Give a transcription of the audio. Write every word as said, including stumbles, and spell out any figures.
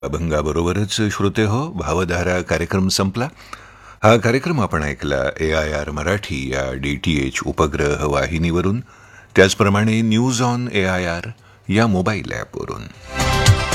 अभंगाबरोबरच श्रोते हो भावधारा कार्यक्रम संपला. हा कार्यक्रम आपण ऐकला ए आय आर मराठी या डी टी एच उपग्रह वाहिनीवरून, त्याचप्रमाणे news on A I R या मोबाईल ॲपवरून.